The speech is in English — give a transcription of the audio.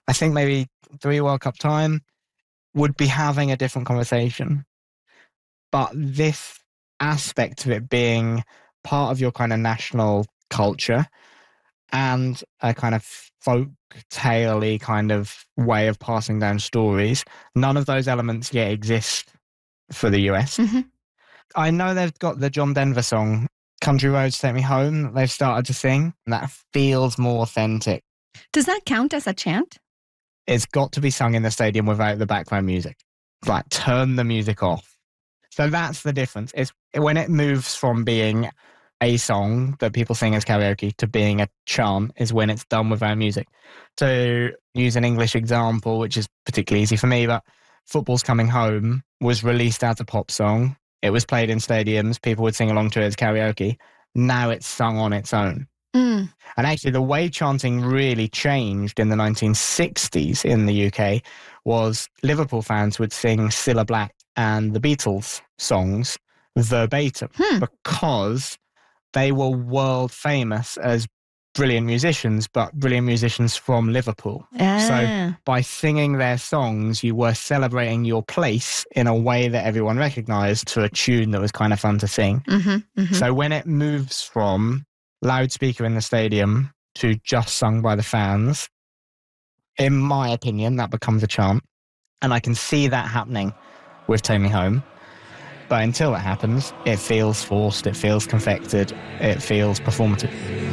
I think maybe 3 World Cup time would be having a different conversation. But this aspect of it being part of your kind of national culture and a kind of folk tale-y kind of way of passing down stories, none of those elements yet exist for the US. Mm-hmm. I know they've got the John Denver song, Country Roads Take Me Home, that they've started to sing, and that feels more authentic. Does that count as a chant? It's got to be sung in the stadium without the background music. Like, turn the music off. So that's the difference. It's when it moves from being a song that people sing as karaoke to being a chant is when it's done without music. To use an English example, which is particularly easy for me, but Football's Coming Home was released as a pop song. It was played in stadiums. People would sing along to it as karaoke. Now it's sung on its own. Mm. And actually, the way chanting really changed in the 1960s in the UK was Liverpool fans would sing Cilla Black and the Beatles songs verbatim because they were world famous as brilliant musicians, but brilliant musicians from Liverpool. So by singing their songs, you were celebrating your place in a way that everyone recognized to a tune that was kind of fun to sing. Mm-hmm, mm-hmm. So when it moves from loudspeaker in the stadium to just sung by the fans, in my opinion, that becomes a chant. And I can see that happening with Take Me Home. But until that happens, it feels forced, it feels confected, it feels performative.